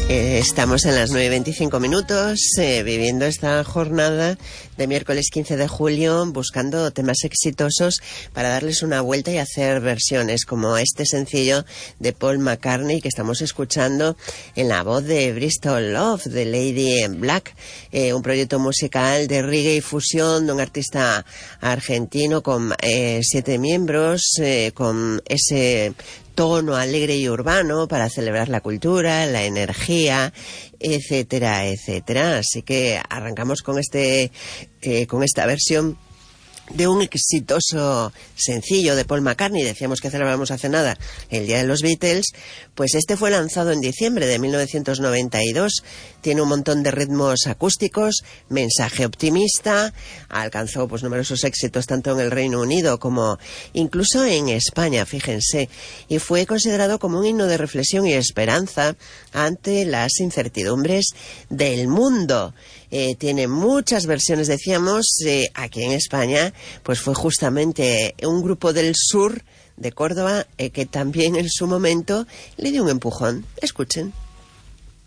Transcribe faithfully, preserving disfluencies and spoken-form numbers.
Eh, estamos en las nueve y veinticinco minutos, eh, viviendo esta jornada de miércoles quince de julio, buscando temas exitosos para darles una vuelta y hacer versiones, como este sencillo de Paul McCartney que estamos escuchando en la voz de Bristol Love, de Lady in Black, eh, un proyecto musical de reggae y fusión de un artista argentino con eh, siete miembros, eh, con ese tono alegre y urbano para celebrar la cultura, la energía, etcétera, etcétera. Así que arrancamos con este, eh, con esta versión de un exitoso sencillo de Paul McCartney. Decíamos que celebramos hace nada el Día de los Beatles, pues este fue lanzado en diciembre de mil novecientos noventa y dos, tiene un montón de ritmos acústicos, mensaje optimista, alcanzó pues numerosos éxitos tanto en el Reino Unido como incluso en España, fíjense, y fue considerado como un himno de reflexión y esperanza ante las incertidumbres del mundo. Eh, tiene muchas versiones, decíamos, eh, aquí en España pues fue justamente un grupo del sur de Córdoba eh, que también en su momento le dio un empujón. Escuchen.